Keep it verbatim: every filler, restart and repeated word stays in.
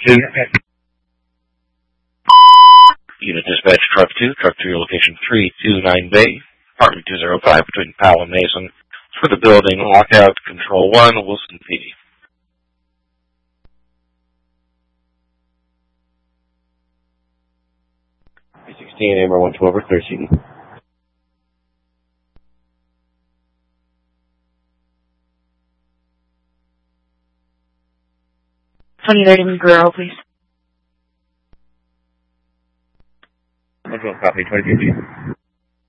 two. Unit dispatch truck two, truck two, location three two nine Bay, apartment two oh five between Powell and Mason. For the building, lockout, control one, Wilson P D. three sixteen, Amber one twelve, clear C D. twenty thirty McGurl, please. one twelve, copy, twenty fifteen.